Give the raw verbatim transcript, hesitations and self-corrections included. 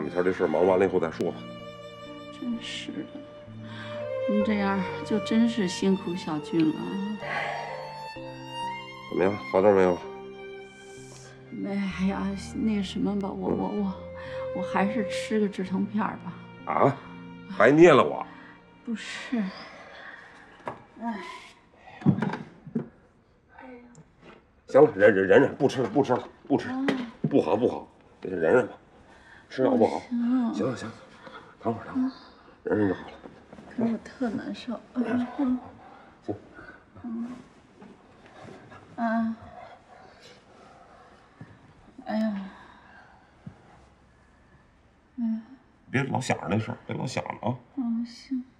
面前这事忙完了以后再说吧。 真是的，你这样就真是辛苦小军了。 怎么样，好点没有？ 哎呀，那什么吧，我我我我还是吃个止疼片吧。 啊？白捏了我？ 不是。哎。 行了，忍忍忍忍，不吃了，不吃了，不吃了，不好不好，得忍忍吧。吃药不好。行行行，躺会儿躺会儿，忍忍就好了。 可是我特难受。 行。 嗯。啊。哎呀。嗯。 别老想着那事儿，别老想着啊。 嗯，行。